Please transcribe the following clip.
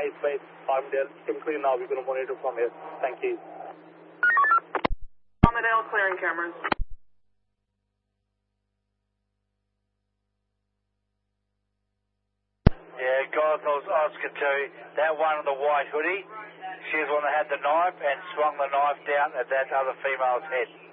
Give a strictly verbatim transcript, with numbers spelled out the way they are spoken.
five five Armadale. Still clear now. We're going to monitor from here. Thank you. Armadale clearing cameras. Yeah, guys, I was Oscar too. That one in the white hoodie, she was the one that had the knife and swung the knife down at that other female's head.